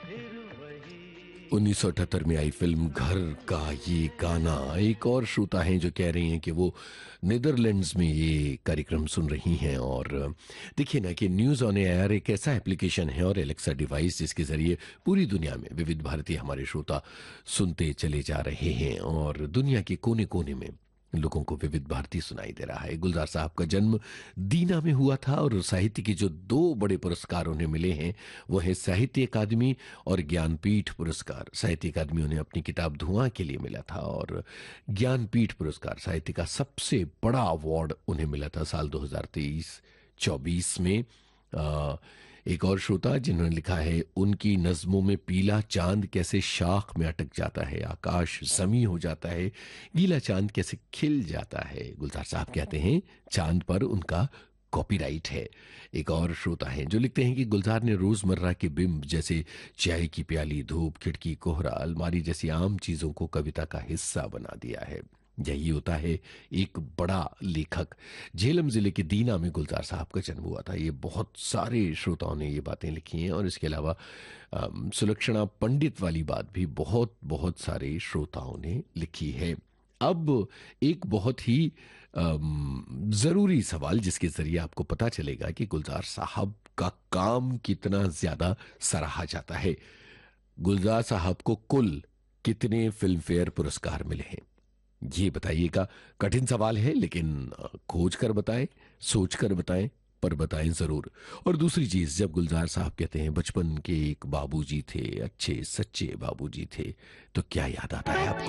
1978 में आई फिल्म घर का ये गाना। एक और श्रोता हैं जो कह रही हैं कि वो नीदरलैंड्स में ये कार्यक्रम सुन रही हैं। और देखिए ना कि न्यूज़ ऑन एयर एक ऐसा एप्लीकेशन है और एलेक्सा डिवाइस जिसके ज़रिए पूरी दुनिया में विविध भारती हमारे श्रोता सुनते चले जा रहे हैं और दुनिया के कोने कोने में लोगों को विविध भारती सुनाई दे रहा है। गुलजार साहब का जन्म दीना में हुआ था और साहित्य के जो दो बड़े पुरस्कार उन्हें मिले हैं वो है साहित्य अकादमी और ज्ञानपीठ पुरस्कार। साहित्य अकादमी उन्हें अपनी किताब धुआं के लिए मिला था और ज्ञानपीठ पुरस्कार साहित्य का सबसे बड़ा अवार्ड उन्हें मिला था साल 2023-24 में। अ, एक और श्रोता जिन्होंने लिखा है उनकी नज्मों में पीला चांद कैसे शाख में अटक जाता है, आकाश जमी हो जाता है, गीला चांद कैसे खिल जाता है। गुलजार साहब कहते हैं चांद पर उनका कॉपीराइट है। एक और श्रोता हैं जो लिखते हैं कि गुलजार ने रोजमर्रा के बिंब जैसे चाय की प्याली, धूप, खिड़की, कोहरा, अलमारी जैसी आम चीजों को कविता का हिस्सा बना दिया है। यही होता है एक बड़ा लेखक। झेलम जिले के दीना में गुलजार साहब का जन्म हुआ था। ये बहुत सारे श्रोताओं ने ये बातें लिखी हैं और इसके अलावा सुलक्षणा पंडित वाली बात भी बहुत बहुत सारे श्रोताओं ने लिखी है। अब एक बहुत ही जरूरी सवाल जिसके जरिए आपको पता चलेगा कि गुलजार साहब का काम कितना ज्यादा सराहा जाता है। गुलजार साहब को कुल कितने फिल्म फेयर पुरस्कार मिले हैं ये बताइएगा। कठिन सवाल है लेकिन खोज कर बताएं, सोच कर बताएं, पर बताएं जरूर। और दूसरी चीज, जब गुलजार साहब कहते हैं बचपन के एक बाबूजी थे, अच्छे सच्चे बाबूजी थे, तो क्या याद आता है आपको?